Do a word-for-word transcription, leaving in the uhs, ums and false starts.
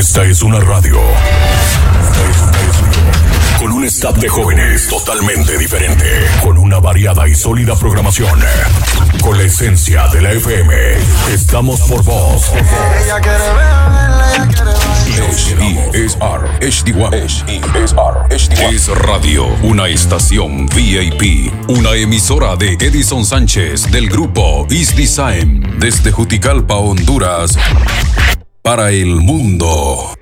Esta es una radio. Esta es una radio. Con un staff de jóvenes totalmente diferente. Con una variada y sólida programación. Con la esencia de la F M. Estamos por vos. Ella quiere beber, ella quiere bailar. H D S R H D uno. H D S R H D uno. Es Radio, una estación V I P. Una emisora de Edison Sánchez del grupo East Design. Desde Juticalpa, Honduras. Para el mundo.